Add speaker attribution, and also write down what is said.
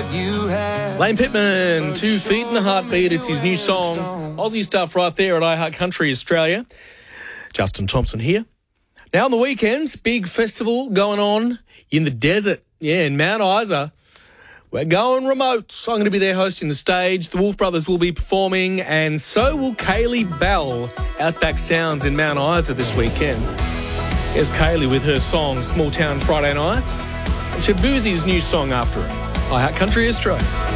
Speaker 1: what you have.
Speaker 2: Lane Pittman, 2 Feet in a Heartbeat. It's his new song. Aussie stuff right there at iHeart Country Australia. Justin Thompson here. Now on the weekends, big festival going on in the desert. Yeah, in Mount Isa. We're going remote. I'm going to be there hosting the stage. The Wolf Brothers will be performing, and so will Kaylee Bell. Outback Sounds in Mount Isa this weekend. Here's Kaylee with her song Small Town Friday Nights. And Shabuzi's new song after it. iHeart Country Australia.